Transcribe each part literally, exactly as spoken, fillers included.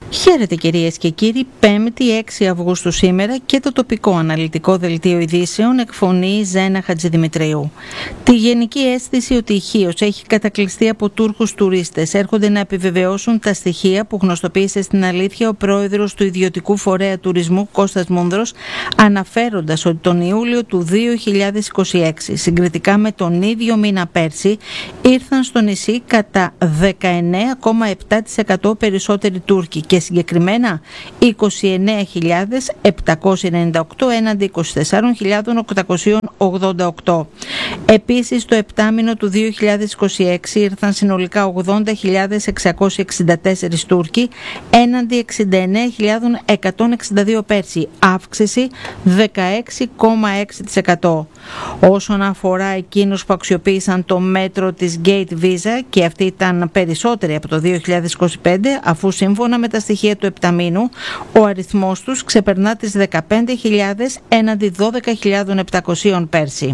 Χαίρετε κυρίες και κύριοι, πέμπτη έξι Αυγούστου σήμερα και το τοπικό αναλυτικό δελτίο ειδήσεων εκφωνεί Ζένα Χατζηδημητρίου. Τη γενική αίσθηση ότι η Χίος έχει κατακλειστεί από Τούρκους τουρίστες έρχονται να επιβεβαιώσουν τα στοιχεία που γνωστοποίησε στην αλήθεια ο πρόεδρος του ιδιωτικού φορέα τουρισμού Κώστας Μούνδρος, αναφέροντας ότι τον Ιούλιο του δύο χιλιάδες είκοσι έξι, συγκριτικά με τον ίδιο μήνα πέρσι, ήρθαν στο νησί κατά δεκαεννέα κόμμα επτά τοις εκατό περισσότεροι Τούρκοι και συγκεκριμένα είκοσι εννέα χιλιάδες επτακόσιοι ενενήντα οκτώ έναντι είκοσι τέσσερις χιλιάδες οκτακόσιοι ογδόντα οκτώ. Επίσης, το επτάμηνο του δύο χιλιάδες είκοσι έξι ήρθαν συνολικά ογδόντα χιλιάδες εξακόσιοι εξήντα τέσσερις Τούρκοι έναντι εξήντα εννέα χιλιάδες εκατόν εξήντα δύο πέρσι, αύξηση δεκαέξι κόμμα έξι τοις εκατό. Όσον αφορά εκείνους που αξιοποίησαν το μέτρο της Gate Visa, και αυτοί ήταν περισσότεροι από το δύο χιλιάδες είκοσι πέντε, αφού σύμφωνα με τα στοιχεία του επταμήνου ο αριθμός τους ξεπερνά τις δεκαπέντε χιλιάδες έναντι δώδεκα χιλιάδες επτακόσια πέρσι.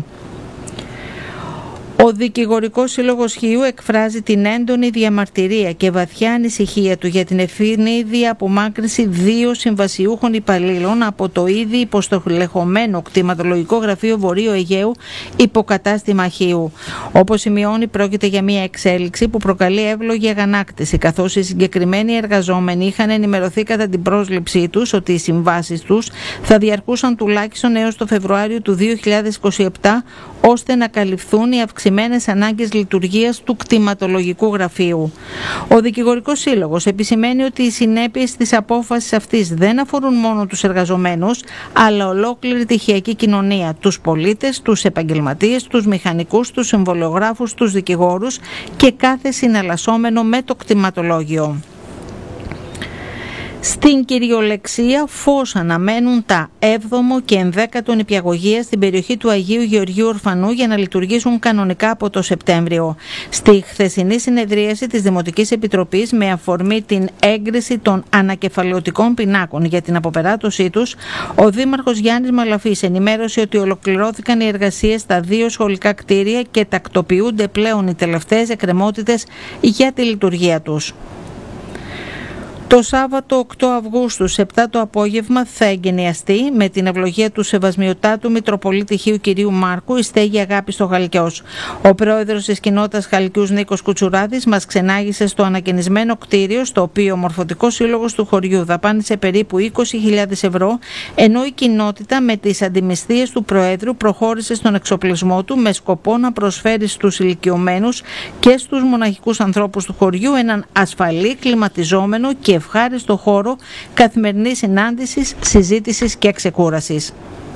Ο Δικηγορικός Σύλλογος Χίου εκφράζει την έντονη διαμαρτυρία και βαθιά ανησυχία του για την ευθύνη απομάκρυνση δύο συμβασιούχων υπαλλήλων από το ήδη υποστελεχωμένο κτηματολογικό γραφείο Βορείου Αιγαίου υποκατάστημα Χίου. Όπως σημειώνει, πρόκειται για μια εξέλιξη που προκαλεί εύλογη αγανάκτηση, καθώς οι συγκεκριμένοι εργαζόμενοι είχαν ενημερωθεί κατά την πρόσληψή τους ότι οι συμβάσεις τους θα διαρκούσαν τουλάχιστον έως το Φεβρουάριο του δύο χιλιάδες είκοσι επτά, ώστε να καλυφθούν οι αυξημένες ανάγκες λειτουργίας του κτηματολογικού γραφείου. Ο Δικηγορικός Σύλλογος επισημαίνει ότι οι συνέπειες της απόφασης αυτής δεν αφορούν μόνο τους εργαζομένους, αλλά ολόκληρη τη χειακή κοινωνία, τους πολίτες, τους επαγγελματίες, τους μηχανικούς, τους συμβολιογράφους, τους δικηγόρους και κάθε συναλλασσόμενο με το κτηματολόγιο. Στην κυριολεξία φως αναμένουν τα έβδομο και ενδέκατο νηπιαγωγεία στην περιοχή του Αγίου Γεωργίου Ορφανού για να λειτουργήσουν κανονικά από το Σεπτέμβριο. Στη χθεσινή συνεδρίαση της Δημοτικής Επιτροπής, με αφορμή την έγκριση των ανακεφαλαιωτικών πινάκων για την αποπεράτωσή τους, ο Δήμαρχος Γιάννης Μαλαφής ενημέρωσε ότι ολοκληρώθηκαν οι εργασίες στα δύο σχολικά κτίρια και τακτοποιούνται πλέον οι τελευταίες εκκρεμότητες για τη λειτουργία τους. Το Σάββατο οκτώ Αυγούστου σε επτά το απόγευμα θα εγκαινιαστεί με την ευλογία του Σεβασμιωτάτου Μητροπολίτη Χίου κυρίου Μάρκου η στέγη Αγάπη στο Χαλκιός. Ο πρόεδρος της κοινότητας Χαλκιούς Νίκος Κουτσουράδης μας ξενάγησε στο ανακαινισμένο κτίριο, στο οποίο ο Μορφωτικός Σύλλογος του χωριού δαπάνησε περίπου είκοσι χιλιάδες ευρώ, ενώ η κοινότητα με τις αντιμισθίες του Προέδρου προχώρησε στον εξοπλισμό του με σκοπό να προσφέρει στους ηλικιωμένους και στους μοναχικούς ανθρώπους του χωριού έναν ασφαλή, κλιματιζόμενο και ευχάριστο χώρο καθημερινής συνάντησης, συζήτησης και ξεκούρασης.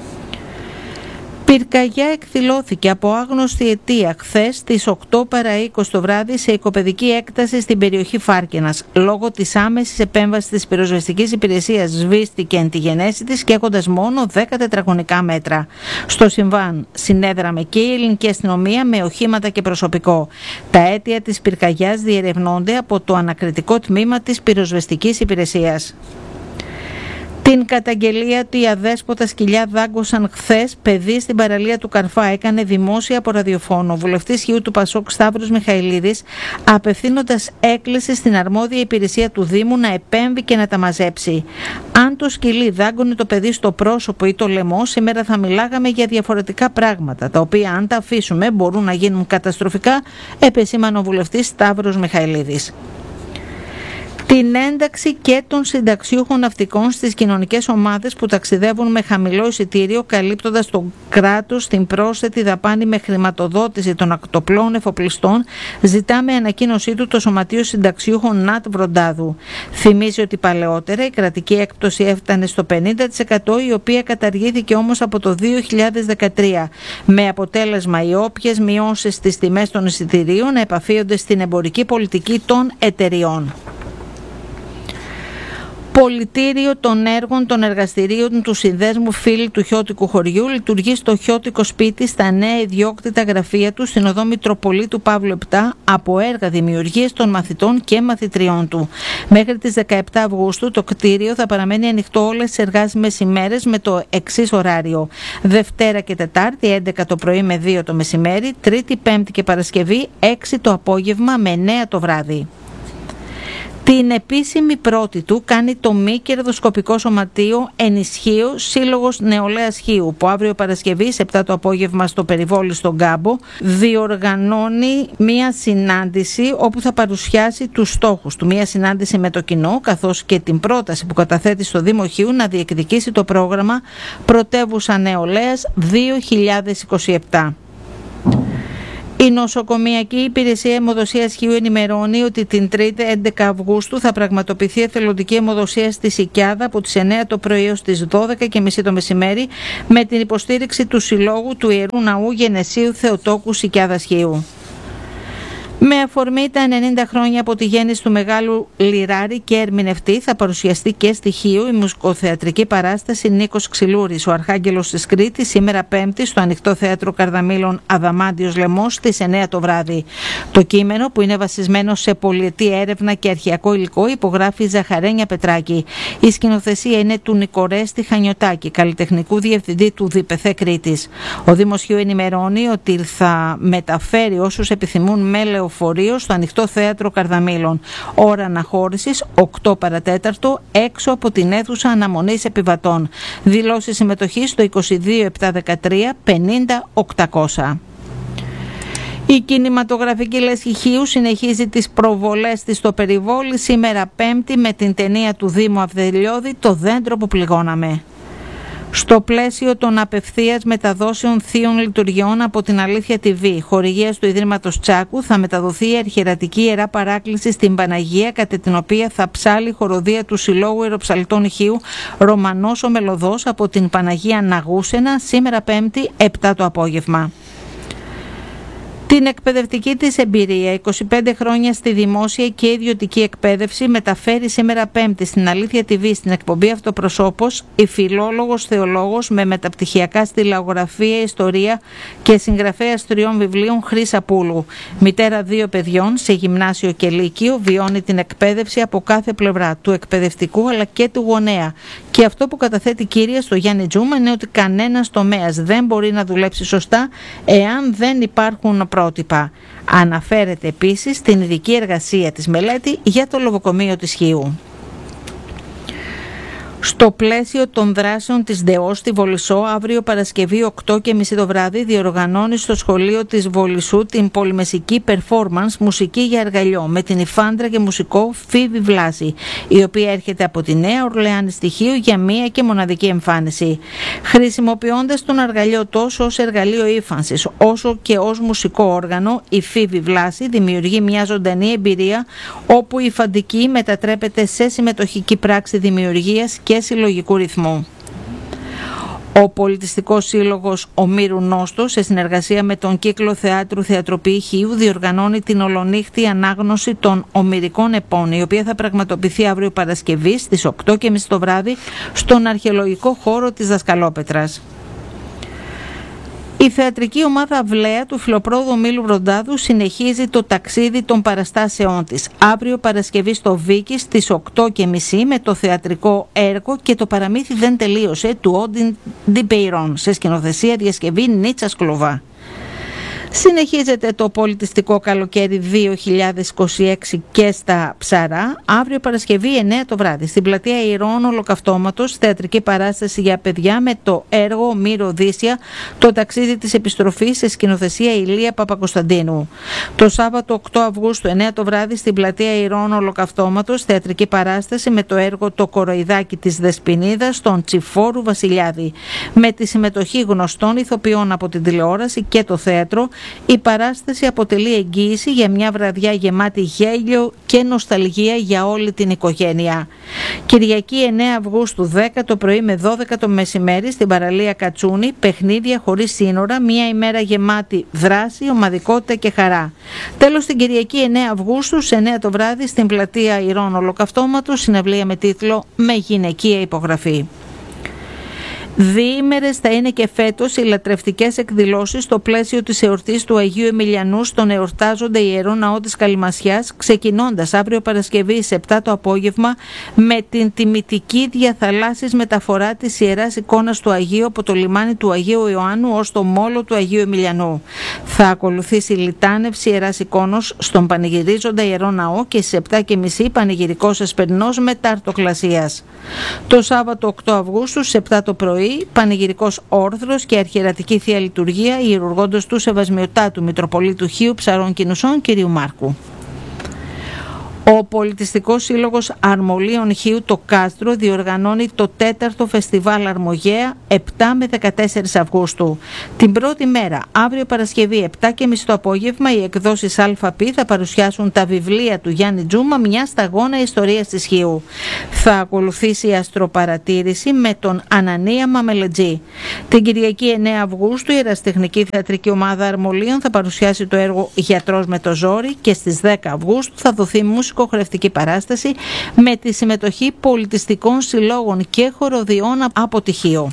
Πυρκαγιά εκδηλώθηκε από άγνωστη αιτία χθες στις οκτώ παρά είκοσι το βράδυ σε οικοπεδική έκταση στην περιοχή Φάρκαινας. Λόγω της άμεσης επέμβασης της πυροσβεστικής υπηρεσίας σβήστηκε εν τη γενέση της και έχοντας μόνο δέκα τετραγωνικά μέτρα. Στο συμβάν συνέδραμε και η ελληνική αστυνομία με οχήματα και προσωπικό. Τα αίτια της πυρκαγιάς διερευνώνται από το ανακριτικό τμήμα της πυροσβεστικής υπηρεσίας. Την καταγγελία ότι οι αδέσποτα σκυλιά δάγκωσαν χθες παιδί στην παραλία του Καρφά έκανε δημόσια από ραδιοφώνο ο βουλευτής Χιού του Πασόκ Σταύρος Μιχαηλίδης, απευθύνοντας έκκληση στην αρμόδια υπηρεσία του Δήμου να επέμβει και να τα μαζέψει. Αν το σκυλί δάγκωνε το παιδί στο πρόσωπο ή το λαιμό, σήμερα θα μιλάγαμε για διαφορετικά πράγματα, τα οποία αν τα αφήσουμε μπορούν να γίνουν καταστροφικά, επεσήμανε ο βουλευτής Σταύρος Μιχαηλίδης. Την ένταξη και των συνταξιούχων ναυτικών στις κοινωνικές ομάδες που ταξιδεύουν με χαμηλό εισιτήριο, καλύπτοντας το κράτος την πρόσθετη δαπάνη με χρηματοδότηση των ακτοπλών εφοπλιστών, ζητά με ανακοίνωσή του το Σωματείο Συνταξιούχων ΝΑΤ Βροντάδου. Θυμίζει ότι παλαιότερα η κρατική έκπτωση έφτανε στο πενήντα τοις εκατό, η οποία καταργήθηκε όμως από το δύο χιλιάδες δεκατρία, με αποτέλεσμα οι όποιες μειώσεις στις τιμές των εισιτηρίων να επαφίονται στην εμπορική πολιτική των εταιριών. Πολιτήριο των έργων των εργαστηρίων του Συνδέσμου Φίλοι του Χιώτικου Χωριού λειτουργεί στο Χιώτικο Σπίτι στα νέα ιδιόκτητα γραφεία του στην οδό Μητροπολίτου Παύλου επτά από έργα δημιουργίας των μαθητών και μαθητριών του. Μέχρι τις δεκαεπτά Αυγούστου το κτίριο θα παραμένει ανοιχτό όλες τις εργάσιμες ημέρες με το εξής ωράριο: Δευτέρα και Τετάρτη έντεκα το πρωί με δύο το μεσημέρι, Τρίτη, Πέμπτη και Παρασκευή έξι το απόγευμα με εννέα το βράδυ. Την επίσημη πρώτη του κάνει το μη κερδοσκοπικό σωματείο Ενισχύω Σύλλογος Νεολαίας Χίου, που αύριο Παρασκευή σε επτά το απόγευμα στο Περιβόλι στον Κάμπο διοργανώνει μία συνάντηση όπου θα παρουσιάσει τους στόχους του. Μία συνάντηση με το κοινό, καθώς και την πρόταση που καταθέτει στο Δήμο Χίου να διεκδικήσει το πρόγραμμα Πρωτεύουσα Νεολαίας δύο χιλιάδες είκοσι επτά. Η Νοσοκομιακή Υπηρεσία Αιμοδοσίας Χίου ενημερώνει ότι την Τρίτη έντεκα Αυγούστου θα πραγματοποιηθεί εθελοντική αιμοδοσία στη Σικιάδα από τις εννέα το πρωί έως τις δώδεκα και μισή το μεσημέρι με την υποστήριξη του Συλλόγου του Ιερού Ναού Γενεσίου Θεοτόκου Σικιάδας Χίου. Με αφορμή τα ενενήντα χρόνια από τη γέννηση του Μεγάλου Λιράρη και ερμηνευτή, θα παρουσιαστεί και στη Χίου η μουσικοθεατρική παράσταση Νίκος Ξυλούρης, ο Αρχάγγελος της Κρήτης, σήμερα Πέμπτη στο Ανοιχτό Θέατρο Καρδαμήλων Αδαμάντιος Λεμός στις εννέα το βράδυ. Το κείμενο, που είναι βασισμένο σε πολυετή έρευνα και αρχαιακό υλικό, υπογράφει Ζαχαρένια Πετράκη. Η σκηνοθεσία είναι του Νικορέστη Χανιωτάκη, καλλιτεχνικού διευθυντή του ΔΥΠΕΘΕ Κρήτης. Ο Δήμος Χίου ενημερώνει ότι θα μεταφέρει όσους επιθυμούν με λεωφορείο στο Ανοιχτό Θέατρο Καρδαμήλων. Ώρα αναχώρησης οκτώ παρατέταρτο έξω από την αίθουσα αναμονής επιβατών. Δηλώσεις συμμετοχής στο είκοσι δύο επτακόσια δεκατρία πενήντα οκτακόσια. Η κινηματογραφική λέσχη Χίου συνεχίζει τις προβολές της στο Περιβόλι σήμερα Πέμπτη με την ταινία του Δήμου Αυδελιώδη «Το δέντρο που πληγώναμε». Στο πλαίσιο των απευθείας μεταδόσεων θείων λειτουργιών από την Αλήθεια τι βι, χορηγίας του Ιδρύματος Τσάκου, θα μεταδοθεί η αρχιερατική Ιερά Παράκληση στην Παναγία, κατά την οποία θα ψάλει η χοροδία του Συλλόγου Ιεροψαλτών Χίου Ρωμανός ο Μελωδός από την Παναγία Ναγούσενα, σήμερα Πέμπτη, επτά το απόγευμα. Την εκπαιδευτική της εμπειρία, είκοσι πέντε χρόνια στη δημόσια και ιδιωτική εκπαίδευση, μεταφέρει σήμερα Πέμπτη στην Αλήθεια τι βι στην εκπομπή Αυτοπροσώπος η φιλόλογος θεολόγος με μεταπτυχιακά στη λαογραφία, ιστορία και συγγραφέας τριών βιβλίων Χρύσα Πούλου. Μητέρα δύο παιδιών σε γυμνάσιο και λύκειο, βιώνει την εκπαίδευση από κάθε πλευρά, του εκπαιδευτικού αλλά και του γονέα. Και αυτό που καταθέτει κύρια στο Γιάννη Τζούμα είναι ότι κανένας τομέας δεν μπορεί να δουλέψει σωστά εάν δεν υπάρχουν πρότυπα. Αναφέρεται επίσης στην ειδική εργασία της μελέτη για το λογοκομείο της Χίου. Στο πλαίσιο των δράσεων της ΔΕΟ στη Βολισσό, αύριο Παρασκευή οκτώ και μισή το βράδυ διοργανώνει στο σχολείο της Βολισσού την πολυμεσική performance «Μουσική για αργαλιό» με την υφάντρα και μουσικό Φίβη Βλάση, η οποία έρχεται από τη Νέα Ορλεάνη στοιχείου για μία και μοναδική εμφάνιση. Χρησιμοποιώντας τον αργαλιό τόσο ως εργαλείο ύφανσης όσο και ως μουσικό όργανο, η Φίβη Βλάση δημιουργεί μια ζωντανή εμπειρία όπου η φαντική μετατρέπεται σε συμμετοχική πράξη δημιουργίας και συλλογικού ρυθμού. Ο Πολιτιστικός Σύλλογος Ομήρου Νόστος, σε συνεργασία με τον Κύκλο Θεάτρου Θεατροποιή Χίου, διοργανώνει την ολονύχτη ανάγνωση των Ομηρικών Επών, η οποία θα πραγματοποιηθεί αύριο Παρασκευή στις οκτώ και μισή το βράδυ στον αρχαιολογικό χώρο της Δασκαλόπετρας. Η θεατρική ομάδα Αυλαία του Φιλοπρόδου Μήλου Βροντάδου συνεχίζει το ταξίδι των παραστάσεών της. Αύριο Παρασκευή στο Βίκη στις οκτώ και μισή με το θεατρικό έργο «Και το παραμύθι δεν τελείωσε» του Όντιν Ντιπεϊρόν, σε σκηνοθεσία διασκευή Νίτσας Κλωβά. Συνεχίζεται το πολιτιστικό καλοκαίρι δύο χιλιάδες είκοσι έξι και στα Ψαρά. Αύριο Παρασκευή εννέα το βράδυ στην πλατεία Ηρών Ολοκαυτώματος, θεατρική παράσταση για παιδιά με το έργο Μύρο Οδύσσια, το ταξίδι της επιστροφής, σε σκηνοθεσία Ηλία Παπακοσταντίνου. Το Σάββατο οκτώ Αυγούστου εννέα το βράδυ στην πλατεία Ηρών Ολοκαυτώματος, θεατρική παράσταση με το έργο Το Κοροϊδάκι της Δεσποινίδας, τον Τσιφόρου Βασιλιάδη, με τη συμμετοχή γνωστών ηθοποιών από την τηλεόραση και το θέατρο. Η παράσταση αποτελεί εγγύηση για μια βραδιά γεμάτη γέλιο και νοσταλγία για όλη την οικογένεια. Κυριακή εννέα Αυγούστου δέκα το πρωί με δώδεκα το μεσημέρι στην παραλία Κατσούνη, παιχνίδια χωρίς σύνορα, μια ημέρα γεμάτη δράση, ομαδικότητα και χαρά. Τέλος, την Κυριακή εννέα Αυγούστου σε εννέα το βράδυ στην πλατεία Ηρών Ολοκαυτώματος, συναυλία με τίτλο «Με γυναικεία υπογραφή». Διήμερες θα είναι και φέτος οι λατρευτικές εκδηλώσεις στο πλαίσιο της εορτής του Αγίου Εμιλιανού στον εορτάζοντα Ιερό Ναό της Καλυμασιάς, ξεκινώντας αύριο Παρασκευή στις επτά το απόγευμα με την τιμητική διαθαλάσσης μεταφορά της Ιεράς Εικόνας του Αγίου από το λιμάνι του Αγίου Ιωάννου ως το μόλο του Αγίου Εμιλιανού. Θα ακολουθήσει λιτάνευση Ιεράς Εικόνος στον πανηγυρίζοντα Ιερό Ναό και στις επτά και μισή πανηγυρικός εσπερινός μεταρτοκλασίας. Το Σάββατο οκτώ Αυγούστου στις επτά το πρωί πανηγυρικός όρθρος και αρχιερατική Θεία Λειτουργία ιερουργώντος του Σεβασμιωτάτου Μητροπολίτου Χίου Ψαρών Κινουσών κ. Μάρκου. Ο Πολιτιστικός Σύλλογος Αρμολίων Χίου το Κάστρο διοργανώνει το τέταρτο Φεστιβάλ Αρμογέα επτά με δεκατέσσερα Αυγούστου. Την πρώτη μέρα, αύριο Παρασκευή επτά και μισή το απόγευμα, οι εκδόσεις ΑΠ θα παρουσιάσουν τα βιβλία του Γιάννη Τζούμα, μια σταγόνα ιστορίας της Χίου. Θα ακολουθήσει η αστροπαρατήρηση με τον Ανανία Μαμελετζή. Την Κυριακή εννέα Αυγούστου η Ερασιτεχνική Θεατρική Ομάδα Αρμολίων θα παρουσιάσει το έργο Γιατρός με το ζόρι και στις δέκα Αυγούστου θα δοθεί μουσικοχορευτική παράσταση με τη συμμετοχή πολιτιστικών συλλόγων και χοροδιών από τη Χίο.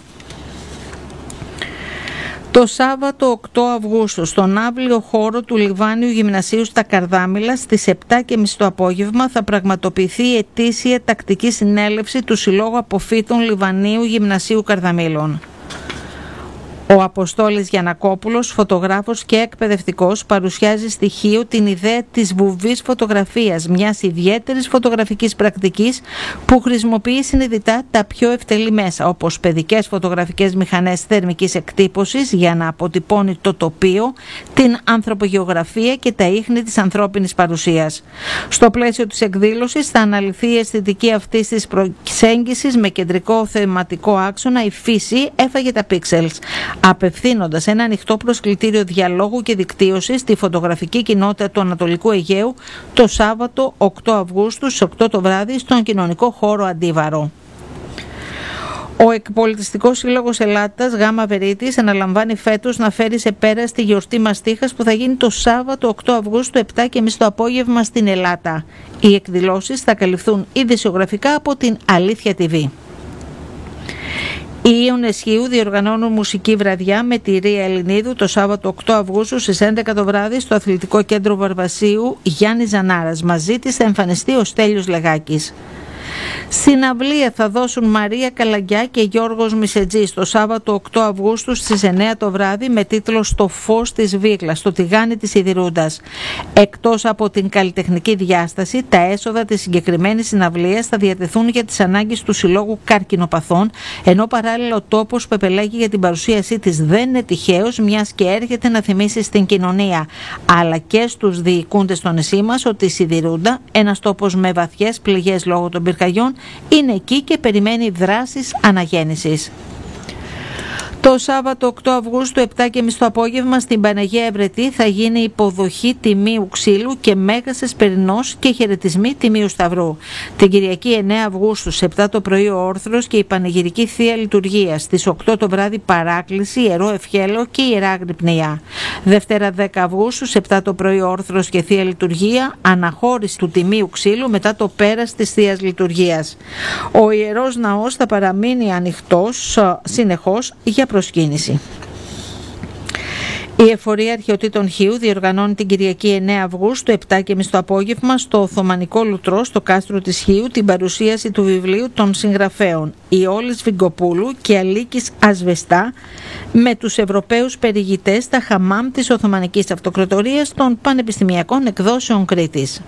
Το Σάββατο οκτώ Αυγούστου στον άβλιο χώρο του Λιβάνιου Γυμνασίου στα Καρδάμηλα στις επτά και μισή το απόγευμα θα πραγματοποιηθεί η ετήσια τακτική συνέλευση του Συλλόγου Αποφύτων Λιβανίου Γυμνασίου Καρδαμήλων. Ο Αποστόλης Γιαννακόπουλος, φωτογράφος και εκπαιδευτικός, παρουσιάζει στοιχείο την ιδέα της βουβής φωτογραφίας, μιας ιδιαίτερης φωτογραφικής πρακτικής που χρησιμοποιεί συνειδητά τα πιο ευτελή μέσα, όπως παιδικές φωτογραφικές μηχανές θερμικής εκτύπωσης για να αποτυπώνει το τοπίο, την ανθρωπογεωγραφία και τα ίχνη της ανθρώπινης παρουσίας. Στο πλαίσιο της εκδήλωσης θα αναλυθεί η αισθητική αυτής της προσέγγισης με κεντρικό θεματικό άξονα «Η φύση έφαγε τα πίξελς», απευθύνοντας ένα ανοιχτό προσκλητήριο διαλόγου και δικτύωσης στη φωτογραφική κοινότητα του Ανατολικού Αιγαίου το Σάββατο οκτώ Αυγούστου στις οκτώ το βράδυ στον κοινωνικό χώρο Αντίβαρο. Ο Εκπολιτιστικός Σύλλογος Ελλάδας Γάμα Βερίτης αναλαμβάνει φέτος να φέρει σε πέρα στη γιορτή Μαστίχας που θα γίνει το Σάββατο οκτώ Αυγούστου επτά και μισή το απόγευμα στην Ελλάδα. Οι εκδηλώσεις θα καλυφθούν ειδησιογραφικά από την Αλήθεια τι βι. Οι Ιόνες Χίου διοργανώνουν μουσική βραδιά με τη Ρία Ελληνίδου το Σάββατο οκτώ Αυγούστου στις έντεκα το βράδυ στο Αθλητικό Κέντρο Βαρβασίου Γιάννη Ζανάρας. Μαζί της θα εμφανιστεί ο Στέλιος Λεγάκης. Συναυλία θα δώσουν Μαρία Καλαγκιά και Γιώργος Μισετζής το Σάββατο οκτώ Αυγούστου στις εννέα το βράδυ με τίτλο «Στο φως της Βίκλας», στο τηγάνι της Σιδηρούντας. Εκτός από την καλλιτεχνική διάσταση, τα έσοδα της συγκεκριμένης συναυλίας θα διατεθούν για τις ανάγκες του Συλλόγου Καρκινοπαθών, ενώ παράλληλα ο τόπος που επελέγει για την παρουσίασή της δεν είναι τυχαίος, μιας και έρχεται να θυμίσει στην κοινωνία, αλλά και στους διοικούντες στο νησί μας, ότι η Σιδηρούντα, ένας τόπος με βαθιές πληγές λόγω των πυρκαγιών, είναι εκεί και περιμένει δράσεις αναγέννησης. Το Σάββατο οκτώ Αυγούστου επτά και μισή το απόγευμα στην Παναγία Ευρετή θα γίνει υποδοχή Τιμίου Ξύλου και Μέγας Εσπερινός και χαιρετισμοί Τιμίου Σταυρού. Την Κυριακή εννέα Αυγούστου σε επτά το πρωί ο Όρθρος και η Πανηγυρική Θεία Λειτουργία. Στις οκτώ το βράδυ παράκληση, Ιερό Ευχέλαιο και Ιερά Αγρυπνία. Δευτέρα δέκα Αυγούστου σε επτά το πρωί ο Όρθρος και Θεία Λειτουργία, αναχώρηση του Τιμίου Ξύλου μετά το πέρας της Θείας Λειτουργίας. Ο Ιερός Ναός θα παραμείνει ανοιχτός συνεχώς για προσκύνηση. Η Εφορία Αρχαιοτήτων Χίου διοργανώνει την Κυριακή εννέα Αυγούστου επτά και μισή το απόγευμα στο Οθωμανικό Λουτρό στο κάστρο της Χίου την παρουσίαση του βιβλίου των συγγραφέων Ιόλης Βυγκοπούλου και Αλίκης Ασβεστά με τους Ευρωπαίους περιηγητές στα χαμάμ της Οθωμανικής Αυτοκρατορίας των Πανεπιστημιακών Εκδόσεων Κρήτης.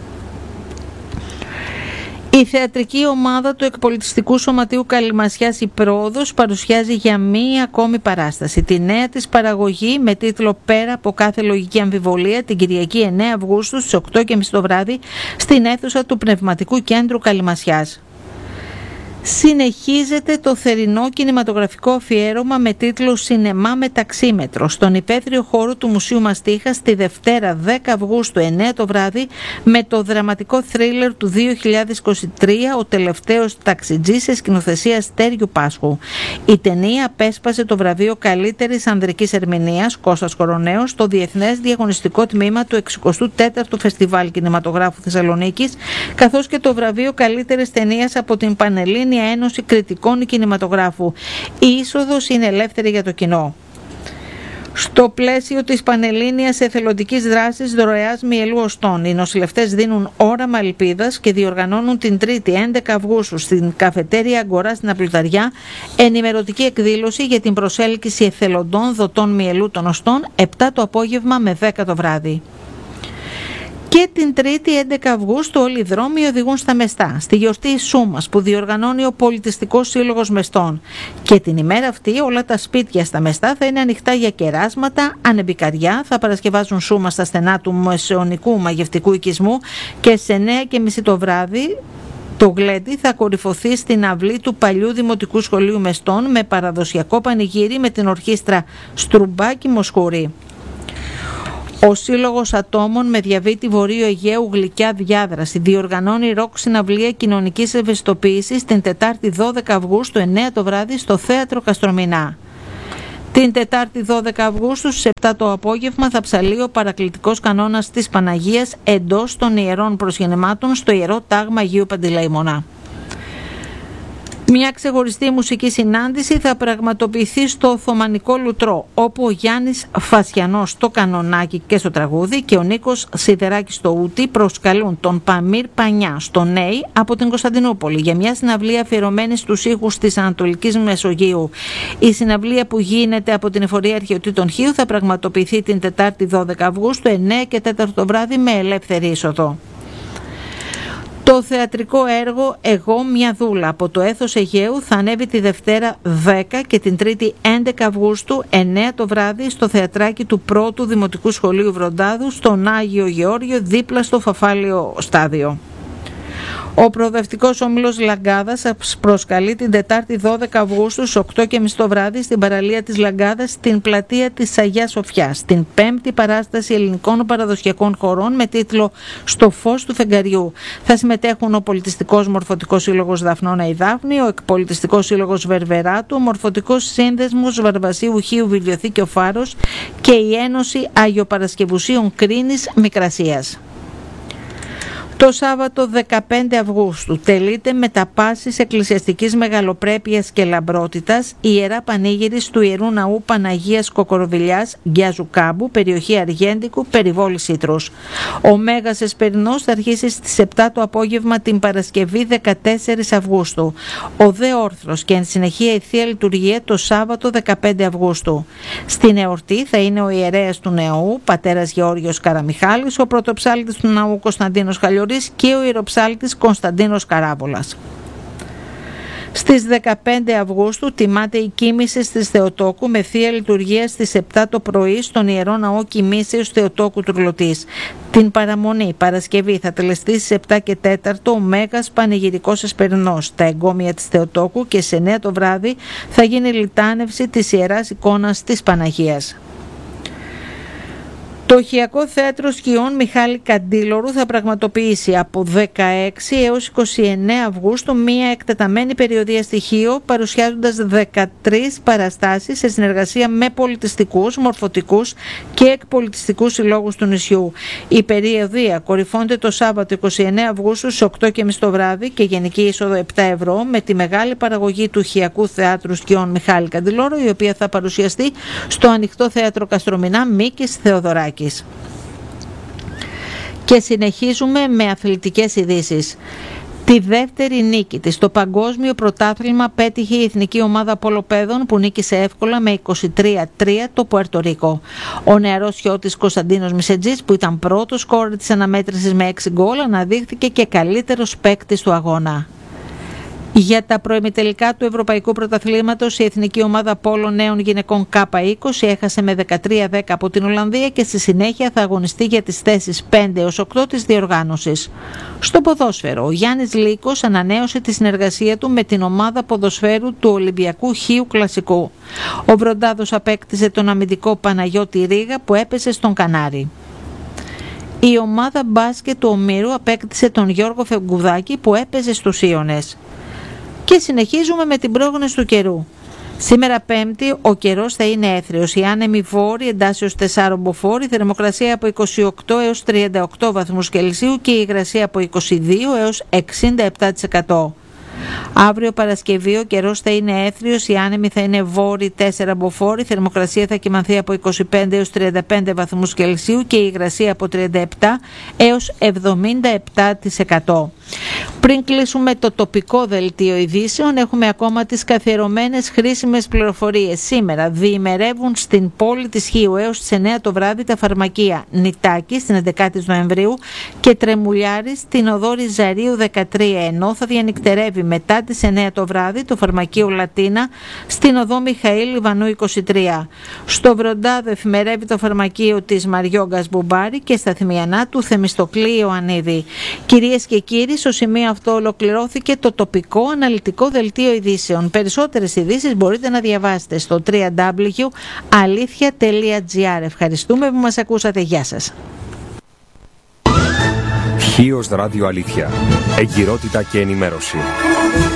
Η θεατρική ομάδα του Εκπολιτιστικού Σωματείου Καλυμασιάς «Η Πρόοδος» παρουσιάζει για μία ακόμη παράσταση τη νέα της παραγωγή με τίτλο «Πέρα από κάθε λογική αμφιβολία» την Κυριακή εννέα Αυγούστου στις οκτώ και μισή το βράδυ στην αίθουσα του Πνευματικού Κέντρου Καλυμασιάς. Συνεχίζεται το θερινό κινηματογραφικό αφιέρωμα με τίτλο «Σινεμά με ταξίμετρο» στον υπαίθριο χώρο του Μουσείου Μαστίχας τη Δευτέρα δέκα Αυγούστου εννέα το βράδυ με το δραματικό θρίλερ του δύο χιλιάδες είκοσι τρία «Ο τελευταίος ταξιτζής» σε σκηνοθεσία Στέριου Πάσχου. Η ταινία απέσπασε το βραβείο καλύτερης ανδρικής ερμηνείας Κώστας Κοροναίος στο Διεθνές Διαγωνιστικό Τμήμα του εξηκοστού τέταρτου Φεστιβάλ Κινηματογράφου Θεσσαλονίκης, καθώς και το βραβείο καλύτερης ταινίας από την Πανελλήνια Παγκόσμια Ένωση Κριτικών Κινηματογράφου. Η είσοδος είναι ελεύθερη για το κοινό. Στο πλαίσιο της Πανελλήνιας Εθελοντικής Δράσης Δωρεάς Μυελού Οστών, οι νοσηλευτές δίνουν όραμα ελπίδας και διοργανώνουν την Τρίτη έντεκα Αυγούστου στην Καφετέρια Αγκορά στην Απλουταριά ενημερωτική εκδήλωση για την προσέλκυση εθελοντών δοτών μυελού των οστών, επτά το απόγευμα με δέκα το βράδυ. Και την Τρίτη έντεκα Αυγούστου όλοι οι δρόμοι οδηγούν στα Μεστά, στη γιορτή Σούμας που διοργανώνει ο Πολιτιστικός Σύλλογος Μεστών. Και την ημέρα αυτή όλα τα σπίτια στα Μεστά θα είναι ανοιχτά για κεράσματα, ανεμπικαριά, θα παρασκευάζουν σούμα στα στενά του μεσαιωνικού μαγευτικού οικισμού και σε εννέα και μισή το βράδυ το γλέντι θα κορυφωθεί στην αυλή του παλιού Δημοτικού Σχολείου Μεστών με παραδοσιακό πανηγύρι με την ορχήστρα Στρουμπάκη Μοσχουρή. Ο Σύλλογος Ατόμων με διαβήτη Βορείου Αιγαίου Γλυκιά Διάδραση διοργανώνει ροκ συναυλία κοινωνικής ευαισθητοποίησης την Τετάρτη δώδεκα Αυγούστου εννέα το βράδυ στο Θέατρο Καστρομηνά. Την Τετάρτη δώδεκα Αυγούστου στις επτά το απόγευμα θα ψαλεί ο παρακλητικός κανόνας της Παναγίας εντός των ιερών προσγεννημάτων στο Ιερό Τάγμα Αγίου Παντελεήμωνα. Μια ξεχωριστή μουσική συνάντηση θα πραγματοποιηθεί στο Οθωμανικό Λουτρό, όπου ο Γιάννης Φασιανός στο κανονάκι και στο τραγούδι και ο Νίκος Σιδεράκης στο ούτι προσκαλούν τον Παμίρ Πανιά στο Νέι από την Κωνσταντινούπολη για μια συναυλία αφιερωμένη στους ήχους της Ανατολικής Μεσογείου. Η συναυλία που γίνεται από την Εφορία Αρχαιοτήτων Χίου θα πραγματοποιηθεί την Τετάρτη δώδεκα Αυγούστου εννέα και τέσσερα το βράδυ με ελεύθερη είσοδο. Το θεατρικό έργο «Εγώ μια δούλα» από το Έθος Αιγαίου θα ανέβει τη Δευτέρα δέκα και την Τρίτη έντεκα Αυγούστου εννέα το βράδυ στο θεατράκι του πρώτου Δημοτικού Σχολείου Βροντάδου στον Άγιο Γεώργιο δίπλα στο Φαφάλιο Στάδιο. Ο προοδευτικός όμιλος Λαγκάδας προσκαλεί την Τετάρτη δώδεκα Αυγούστου στις οκτώ και μισή το βράδυ στην παραλία της Λαγκάδας στην πλατεία της Αγιάς Σοφιάς, την πέμπτη παράσταση ελληνικών παραδοσιακών χορών με τίτλο «Στο φως του φεγγαριού». Θα συμμετέχουν ο Πολιτιστικός Μορφωτικός Σύλλογος Δαφνώνα η Δάφνη, ο Εκπολιτιστικός Σύλλογος Βερβεράτου, ο Μορφωτικός Σύνδεσμος Βαρβασίου Χίου Βιβλιοθήκη Φάρος και η Ένωση Αγιοπαρασκευουσίων Κρίνης Μικρασίας. Το Σάββατο δεκαπέντε Αυγούστου τελείται με τα πάσης εκκλησιαστικής μεγαλοπρέπειας και λαμπρότητας η Ιερά Πανήγυρης του Ιερού Ναού Παναγίας Κοκοροβιλιάς Γκιάζου Κάμπου, περιοχή Αργέντικου, περιβόλη Σίτρους. Ο Μέγας Εσπερινός θα αρχίσει στις επτά το απόγευμα την Παρασκευή δεκατέσσερα Αυγούστου. Ο Δε Όρθρος και εν συνεχεία η Θεία Λειτουργία το Σάββατο δεκαπέντε Αυγούστου. Στην εορτή θα είναι ο ιερέας του Νεού, πατέρας Γεώργιος Καραμιχάλης, ο πρωτοψάλτης του Ναού Κωνσταντίνος Χαλιορής και ο ιεροψάλτης Κωνσταντίνος Καράβολας. Στις δεκαπέντε Αυγούστου τιμάται η Κοίμηση της Θεοτόκου με Θεία Λειτουργία στις επτά το πρωί στον Ιερό Ναό Κοιμήσεως Θεοτόκου Τουρλωτής. Την παραμονή Παρασκευή θα τελεστεί στις επτά και τέσσερα ο Μέγας Πανηγυρικός Εσπερινός, τα εγκόμια της Θεοτόκου, και σε εννέα το βράδυ θα γίνει λιτάνευση της Ιεράς Εικόνας της Παναγίας. Το Οχιακό Θέατρο Σκιών Μιχάλη Καντήλωρου θα πραγματοποιήσει από δεκαέξι έως είκοσι εννέα Αυγούστου μία εκτεταμένη περιοδεία στοιχείο παρουσιάζοντας δεκατρείς παραστάσεις σε συνεργασία με πολιτιστικούς, μορφωτικούς και εκπολιτιστικούς συλλόγους του νησιού. Η περιοδεία κορυφώνεται το Σάββατο είκοσι εννέα Αυγούστου στις οκτώ και μισή το βράδυ και γενική είσοδο επτά ευρώ με τη μεγάλη παραγωγή του Οχιακού Θεάτρου Σκιών Μιχάλη Καντήλωρου, η οποία θα παρουσιαστεί στο Ανοιχτό Θέατρο Καστρομηνά Μίκης Θεοδωράκη. Και συνεχίζουμε με αθλητικές ειδήσεις. Τη δεύτερη νίκη της στο παγκόσμιο πρωτάθλημα πέτυχε η εθνική ομάδα πολοπαίδων που νίκησε εύκολα με είκοσι τρία τρία το Πουέρτο Ρίκο. Ο νεαρός χιώτης Κωνσταντίνος Μισετζής, που ήταν πρώτος σκόρερ της αναμέτρησης με έξι γκολ, αναδείχθηκε και καλύτερος παίκτης του αγώνα. Για τα προημιτελικά του Ευρωπαϊκού Πρωταθλήματος, η εθνική ομάδα πόλο νέων γυναικών Κάπα είκοσι έχασε με δεκατρία δέκα από την Ολλανδία και στη συνέχεια θα αγωνιστεί για τις θέσεις πέντε έως οκτώ της διοργάνωσης. Στο ποδόσφαιρο, ο Γιάννης Λύκος ανανέωσε τη συνεργασία του με την ομάδα ποδοσφαίρου του Ολυμπιακού Χίου Κλασικού. Ο Βροντάδος απέκτησε τον αμυντικό Παναγιώτη Ρίγα που έπεσε στον Κανάρι. Η ομάδα μπάσκετ του Ομήρου απέκτησε τον Γιώργο Φεγκουδάκη που έπαιζε στους Ίωνες. Και συνεχίζουμε με την πρόγνωση του καιρού. Σήμερα Πέμπτη ο καιρός θα είναι έθριος. Η άνεμη βόρη εντάσσεως τεσσάρων μποφόρ, η θερμοκρασία από είκοσι οκτώ έως τριάντα οκτώ βαθμούς Κελσίου και η υγρασία από είκοσι δύο έως εξήντα επτά τοις εκατό. Αύριο Παρασκευή ο καιρός θα είναι έθριος, οι άνεμοι θα είναι βόρειοι τέσσερα μποφόρ, η θερμοκρασία θα κυμανθεί από είκοσι πέντε έως τριάντα πέντε βαθμούς Κελσίου και η υγρασία από τριάντα επτά έως εβδομήντα επτά τοις εκατό. Πριν κλείσουμε το τοπικό δελτίο ειδήσεων, έχουμε ακόμα τις καθιερωμένες χρήσιμες πληροφορίες. Σήμερα διημερεύουν στην πόλη της Χίου έως τις εννέα το βράδυ τα φαρμακεία Νητάκη στην έντεκα Νοεμβρίου και Τρεμουλιάρη στην οδό Ριζαρίου δεκατρία, ενώ θα διανυκτερεύει μετά τις εννέα το βράδυ το φαρμακείο Λατίνα στην οδό Μιχαήλ Ιβανού είκοσι τρία. Στο Βροντάδο εφημερεύει το φαρμακείο της Μαριόγκας Μπουμπάρη και στα Θυμιανά του Θεμιστοκλή Ιωαννίδη. Κυρίες και κύριοι, στο σημείο αυτό ολοκληρώθηκε το τοπικό αναλυτικό δελτίο ειδήσεων. Περισσότερες ειδήσεις μπορείτε να διαβάσετε στο double-u double-u double-u τελεία αλήθεια τελεία τζι άρ. Ευχαριστούμε που μας ακούσατε. Γεια σας. Χίος Ράδιο Αλήθεια. Εγκυρότητα και ενημέρωση.